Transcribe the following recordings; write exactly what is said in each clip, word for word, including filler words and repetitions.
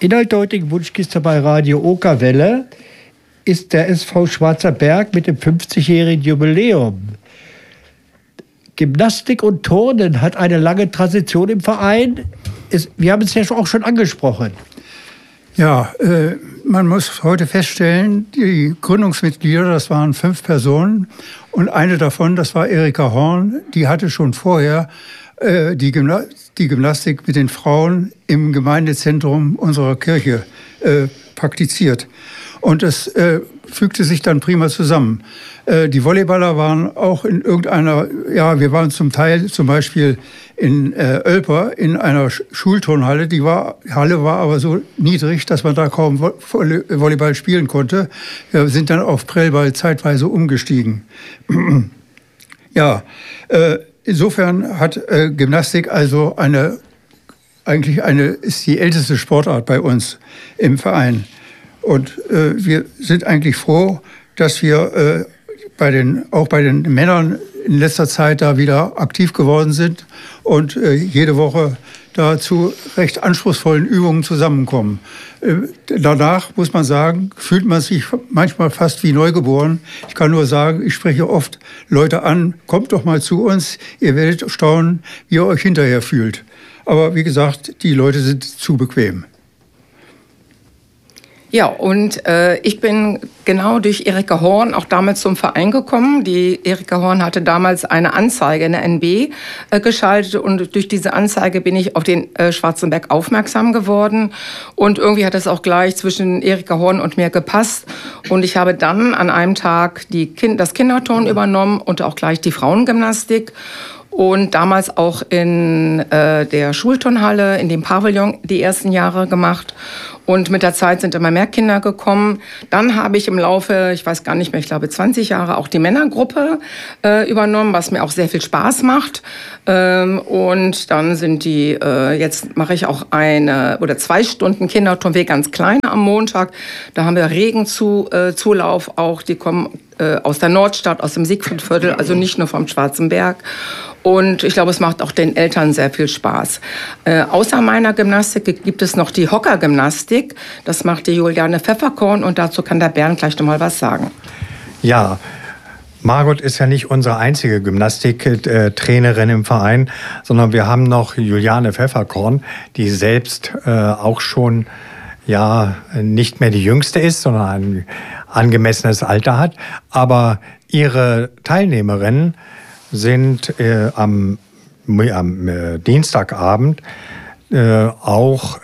Inhalt der heutigen Wunschkiste bei Radio Okerwelle ist der S V Schwarzer Berg mit dem fünfzigjährigen Jubiläum. Gymnastik und Turnen hat eine lange Tradition im Verein. Es, wir haben es ja auch schon angesprochen. Ja, äh, man muss heute feststellen, die Gründungsmitglieder, das waren fünf Personen und eine davon, das war Erika Horn, die hatte schon vorher äh, die, Gymna- die Gymnastik mit den Frauen im Gemeindezentrum unserer Kirche äh, praktiziert. Und es äh, fügte sich dann prima zusammen. Äh, die Volleyballer waren auch in irgendeiner, ja, wir waren zum Teil zum Beispiel in äh, Oelper in einer Sch- Schulturnhalle. Die war, Halle war aber so niedrig, dass man da kaum Vo- Volley- Volleyball spielen konnte. Wir sind dann auf Prellball zeitweise umgestiegen. Ja, äh, insofern hat äh, Gymnastik also eine, eigentlich eine, ist die älteste Sportart bei uns im Verein. Und äh, wir sind eigentlich froh, dass wir äh, bei den, auch bei den Männern in letzter Zeit da wieder aktiv geworden sind und äh, jede Woche da zu recht anspruchsvollen Übungen zusammenkommen. Äh, danach, muss man sagen, fühlt man sich manchmal fast wie neugeboren. Ich kann nur sagen, ich spreche oft Leute an, kommt doch mal zu uns, ihr werdet staunen, wie ihr euch hinterher fühlt. Aber wie gesagt, die Leute sind zu bequem. Ja, und äh, ich bin genau durch Erika Horn auch damals zum Verein gekommen. Die Erika Horn hatte damals eine Anzeige in der N B äh, geschaltet und durch diese Anzeige bin ich auf den äh, Schwarzen Berg aufmerksam geworden. Und irgendwie hat es auch gleich zwischen Erika Horn und mir gepasst. Und ich habe dann an einem Tag die kind- das Kinderturnen übernommen und auch gleich die Frauengymnastik. Und damals auch in äh, der Schulturnhalle, in dem Pavillon die ersten Jahre gemacht. Und mit der Zeit sind immer mehr Kinder gekommen. Dann habe ich im Laufe, ich weiß gar nicht mehr, ich glaube zwanzig Jahre, auch die Männergruppe äh, übernommen, was mir auch sehr viel Spaß macht. Ähm, und dann sind die, äh, jetzt mache ich auch eine oder zwei Stunden Kinderturnen, ganz kleine am Montag. Da haben wir Regenzulauf äh, auch, die kommen äh, aus der Nordstadt, aus dem Siegfriedviertel, also nicht nur vom Schwarzen Berg. Und ich glaube, es macht auch den Eltern sehr viel Spaß. Äh, außer meiner Gymnastik gibt es noch die Hockergymnastik. Das macht die Juliane Pfefferkorn und dazu kann der Bernd gleich noch mal was sagen. Ja, Margot ist ja nicht unsere einzige Gymnastiktrainerin im Verein, sondern wir haben noch Juliane Pfefferkorn, die selbst äh, auch schon ja nicht mehr die Jüngste ist, sondern ein angemessenes Alter hat. Aber ihre Teilnehmerinnen sind äh, am, am äh, Dienstagabend äh, auch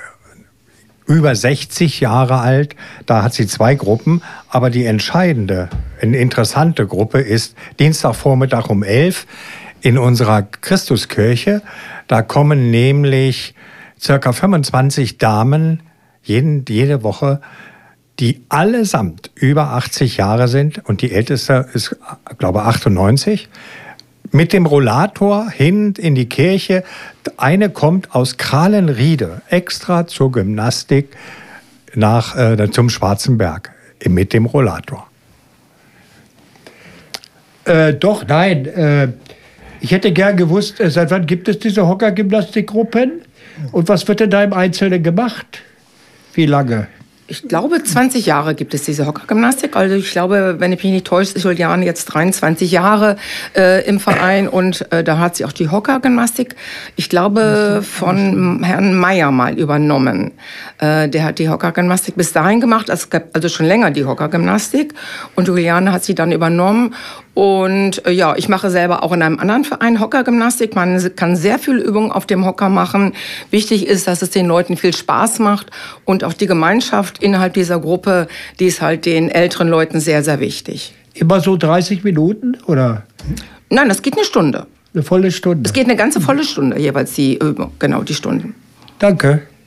über sechzig Jahre alt. Da hat sie zwei Gruppen. Aber die entscheidende, eine interessante Gruppe ist Dienstagvormittag um elf in unserer Christuskirche. Da kommen nämlich circa fünfundzwanzig Damen jeden, jede Woche, die allesamt über achtzig Jahre sind. Und die älteste ist, glaube ich, achtundneunzig. Mit dem Rollator hin in die Kirche. Eine kommt aus Krahlenriede, extra zur Gymnastik nach, äh, zum Schwarzen Berg, mit dem Rollator. Äh, doch, nein. Äh, ich hätte gern gewusst, äh, seit wann gibt es diese Hockergymnastikgruppen? Und was wird denn da im Einzelnen gemacht? Wie lange? Ich glaube, zwanzig Jahre gibt es diese Hockergymnastik. Also ich glaube, wenn ich mich nicht täusche, ist Juliane jetzt dreiundzwanzig Jahre äh, im Verein und äh, da hat sie auch die Hockergymnastik, ich glaube, von Herrn Meier mal übernommen. Äh, der hat die Hockergymnastik bis dahin gemacht, es gab also schon länger die Hockergymnastik und Juliane hat sie dann übernommen. Und äh, ja, ich mache selber auch in einem anderen Verein Hockergymnastik. Man kann sehr viel Übungen auf dem Hocker machen. Wichtig ist, dass es den Leuten viel Spaß macht und auch die Gemeinschaft innerhalb dieser Gruppe, die ist halt den älteren Leuten sehr, sehr wichtig. Immer so dreißig Minuten, oder? Nein, das geht eine Stunde. Eine volle Stunde? Es geht eine ganze volle Stunde, jeweils die Übung, genau die Stunden. Danke.